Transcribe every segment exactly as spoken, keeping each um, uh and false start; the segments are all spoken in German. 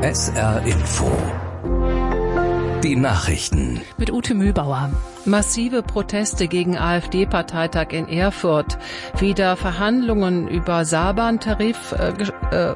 S R Info. Die Nachrichten. Mit Ute Mühlbauer. Massive Proteste gegen AfD-Parteitag in Erfurt. Wieder Verhandlungen über Saarbahntarif, äh, äh,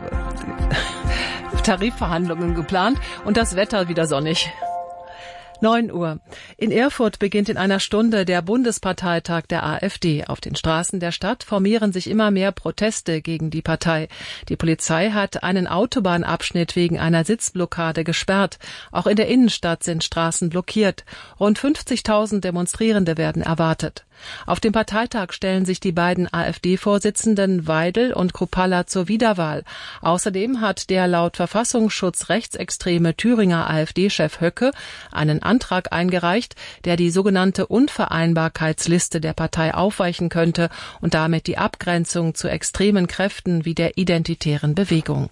Tarifverhandlungen geplant und das Wetter wieder sonnig. neun Uhr. In Erfurt beginnt in einer Stunde der Bundesparteitag der AfD. Auf den Straßen der Stadt formieren sich immer mehr Proteste gegen die Partei. Die Polizei hat einen Autobahnabschnitt wegen einer Sitzblockade gesperrt. Auch in der Innenstadt sind Straßen blockiert. Rund fünfzigtausend Demonstrierende werden erwartet. Auf dem Parteitag stellen sich die beiden AfD-Vorsitzenden Weidel und Kruppalla zur Wiederwahl. Außerdem hat der laut Verfassungsschutz rechtsextreme Thüringer AfD-Chef Höcke einen Antrag eingereicht, der die sogenannte Unvereinbarkeitsliste der Partei aufweichen könnte und damit die Abgrenzung zu extremen Kräften wie der Identitären Bewegung.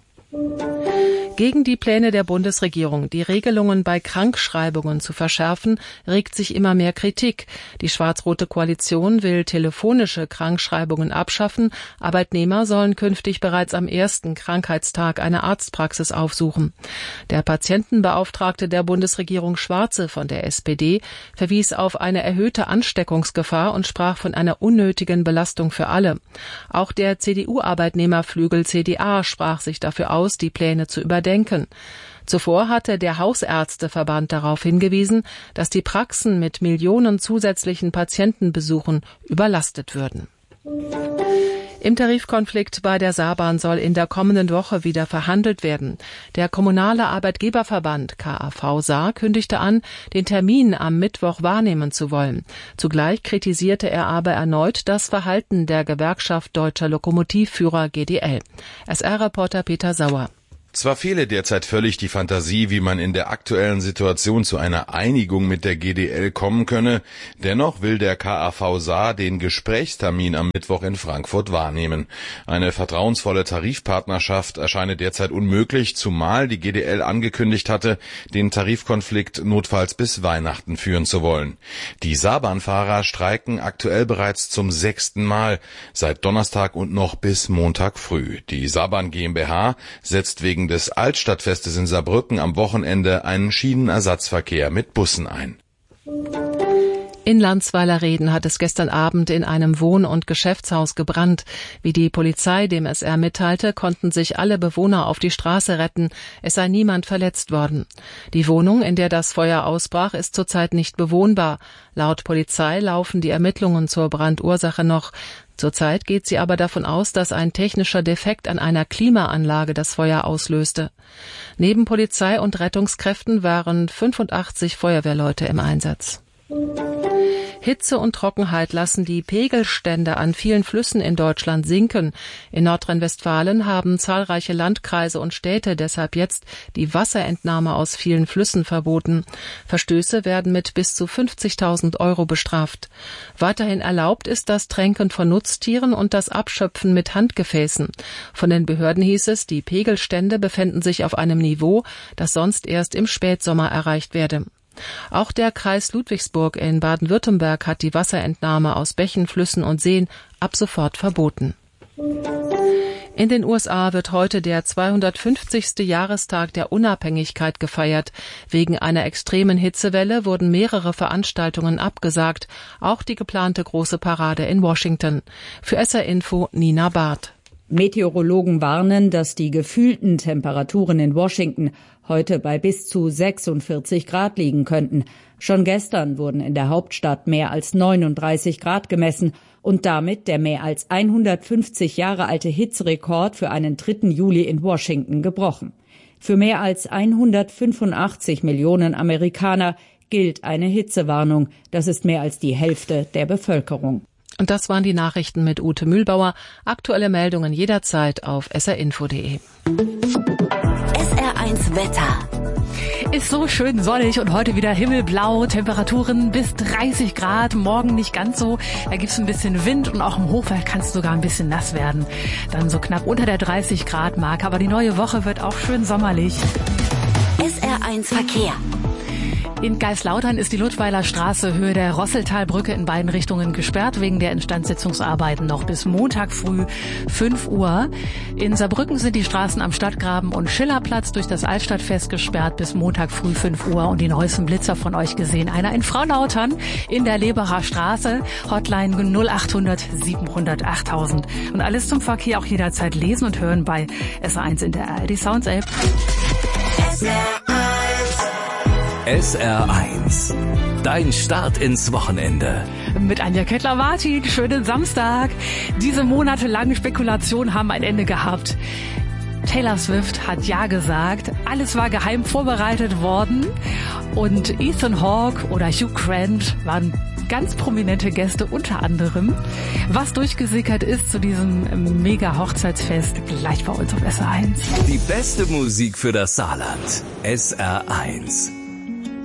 Gegen die Pläne der Bundesregierung, die Regelungen bei Krankschreibungen zu verschärfen, regt sich immer mehr Kritik. Die schwarz-rote Koalition will telefonische Krankschreibungen abschaffen. Arbeitnehmer sollen künftig bereits am ersten Krankheitstag eine Arztpraxis aufsuchen. Der Patientenbeauftragte der Bundesregierung Schwarze von der S P D verwies auf eine erhöhte Ansteckungsgefahr und sprach von einer unnötigen Belastung für alle. Auch der C D U-Arbeitnehmerflügel C D A sprach sich dafür aus, die Pläne zu überdenken. Zuvor hatte der Hausärzteverband darauf hingewiesen, dass die Praxen mit Millionen zusätzlichen Patientenbesuchen überlastet würden. Im Tarifkonflikt bei der Saarbahn soll in der kommenden Woche wieder verhandelt werden. Der kommunale Arbeitgeberverband K A V Saar kündigte an, den Termin am Mittwoch wahrnehmen zu wollen. Zugleich kritisierte er aber erneut das Verhalten der Gewerkschaft Deutscher Lokomotivführer G D L. S R-Reporter Peter Sauer. Zwar fehle derzeit völlig die Fantasie, wie man in der aktuellen Situation zu einer Einigung mit der G D L kommen könne, dennoch will der K A V Saar den Gesprächstermin am Mittwoch in Frankfurt wahrnehmen. Eine vertrauensvolle Tarifpartnerschaft erscheine derzeit unmöglich, zumal die G D L angekündigt hatte, den Tarifkonflikt notfalls bis Weihnachten führen zu wollen. Die Saarbahnfahrer streiken aktuell bereits zum sechsten Mal, seit Donnerstag und noch bis Montag früh. Die Saarbahn GmbH setzt wegen des Altstadtfestes in Saarbrücken am Wochenende einen Schienenersatzverkehr mit Bussen ein. In Landsweiler-Reden hat es gestern Abend in einem Wohn- und Geschäftshaus gebrannt. Wie die Polizei dem S R mitteilte, konnten sich alle Bewohner auf die Straße retten. Es sei niemand verletzt worden. Die Wohnung, in der das Feuer ausbrach, ist zurzeit nicht bewohnbar. Laut Polizei laufen die Ermittlungen zur Brandursache noch. Zurzeit geht sie aber davon aus, dass ein technischer Defekt an einer Klimaanlage das Feuer auslöste. Neben Polizei und Rettungskräften waren fünfundachtzig Feuerwehrleute im Einsatz. Hitze und Trockenheit lassen die Pegelstände an vielen Flüssen in Deutschland sinken. In Nordrhein-Westfalen haben zahlreiche Landkreise und Städte deshalb jetzt die Wasserentnahme aus vielen Flüssen verboten. Verstöße werden mit bis zu fünfzigtausend Euro bestraft. Weiterhin erlaubt ist das Tränken von Nutztieren und das Abschöpfen mit Handgefäßen. Von den Behörden hieß es, die Pegelstände befänden sich auf einem Niveau, das sonst erst im Spätsommer erreicht werde. Auch der Kreis Ludwigsburg in Baden-Württemberg hat die Wasserentnahme aus Bächen, Flüssen und Seen ab sofort verboten. In den U S A wird heute der zweihundertfünfzigste Jahrestag der Unabhängigkeit gefeiert. Wegen einer extremen Hitzewelle wurden mehrere Veranstaltungen abgesagt, auch die geplante große Parade in Washington. Für S R Info Nina Barth. Meteorologen warnen, dass die gefühlten Temperaturen in Washington heute bei bis zu sechsundvierzig Grad liegen könnten. Schon gestern wurden in der Hauptstadt mehr als neununddreißig Grad gemessen und damit der mehr als hundertfünfzig Jahre alte Hitzerekord für einen dritten Juli in Washington gebrochen. Für mehr als hundertfünfundachtzig Millionen Amerikaner gilt eine Hitzewarnung. Das ist mehr als die Hälfte der Bevölkerung. Und das waren die Nachrichten mit Ute Mühlbauer. Aktuelle Meldungen jederzeit auf s r info punkt d e. S R eins Wetter. Ist so schön sonnig und heute wieder himmelblau, Temperaturen bis dreißig Grad, morgen nicht ganz so, da gibt's ein bisschen Wind und auch im Hochwald kann es sogar ein bisschen nass werden. Dann so knapp unter der dreißig Grad Marke, aber die neue Woche wird auch schön sommerlich. S R eins Verkehr. In Geislautern ist die Ludweiler Straße Höhe der Rosseltalbrücke in beiden Richtungen gesperrt wegen der Instandsetzungsarbeiten noch bis Montag früh fünf Uhr. In Saarbrücken sind die Straßen am Stadtgraben und Schillerplatz durch das Altstadtfest gesperrt bis Montag früh fünf Uhr und die neuesten Blitzer von euch gesehen. Einer in Fraulautern in der Leberer Straße, Hotline null acht hundert siebenhundert achttausend. Und alles zum Verkehr auch jederzeit lesen und hören bei S R eins in der A R D Sounds App. S R eins. Dein Start ins Wochenende. Mit Anja Kettler-Martin. Schönen Samstag. Diese monatelangen Spekulationen haben ein Ende gehabt. Taylor Swift hat Ja gesagt. Alles war geheim vorbereitet worden. Und Ethan Hawke oder Hugh Grant waren ganz prominente Gäste unter anderem. Was durchgesickert ist zu diesem Mega-Hochzeitsfest, gleich bei uns auf S R eins. Die beste Musik für das Saarland. S R eins.